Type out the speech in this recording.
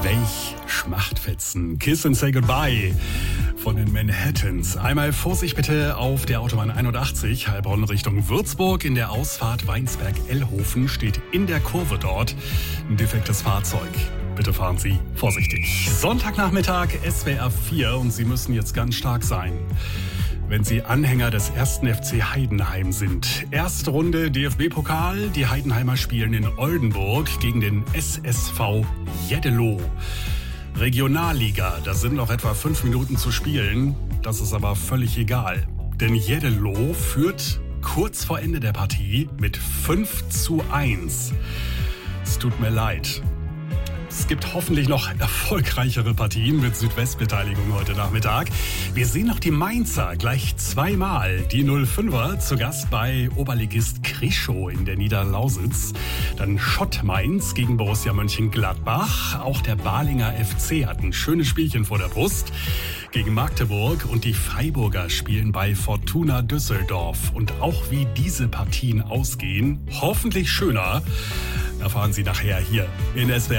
Welch Schmachtfetzen. Kiss and Say Goodbye von den Manhattans. Einmal Vorsicht bitte auf der Autobahn 81, Heilbronn Richtung Würzburg. In der Ausfahrt Weinsberg-Ellhofen steht in der Kurve dort ein defektes Fahrzeug. Bitte fahren Sie vorsichtig. Sonntagnachmittag, SWR 4 und Sie müssen jetzt ganz stark sein, wenn Sie Anhänger des 1. FC Heidenheim sind. Erste Runde DFB-Pokal. Die Heidenheimer spielen in Oldenburg gegen den SSV Jeddelo. Regionalliga, da sind noch etwa 5 Minuten zu spielen. Das ist aber völlig egal. Denn Jeddelo führt kurz vor Ende der Partie mit 5:1. Es tut mir leid. Es gibt hoffentlich noch erfolgreichere Partien mit Südwestbeteiligung heute Nachmittag. Wir sehen noch die Mainzer gleich zweimal. Die 05er zu Gast bei Oberligist Krischow in der Niederlausitz. Dann Schott Mainz gegen Borussia Mönchengladbach. Auch der Balinger FC hat ein schönes Spielchen vor der Brust gegen Magdeburg. Und die Freiburger spielen bei Fortuna Düsseldorf. Und auch wie diese Partien ausgehen, hoffentlich schöner, erfahren Sie nachher hier in SWR